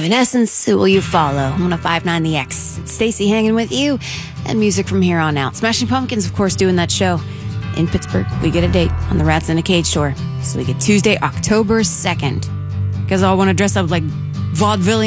Evanescence, Who Will You Follow? 105.9 The X. It's Stacey hanging with you, and music from here on out. Smashing Pumpkins, of course, doing that show in Pittsburgh. We get a date on the Rats in a Cage tour. So we get Tuesday, October 2nd. You guys all want to dress up like vaudevillian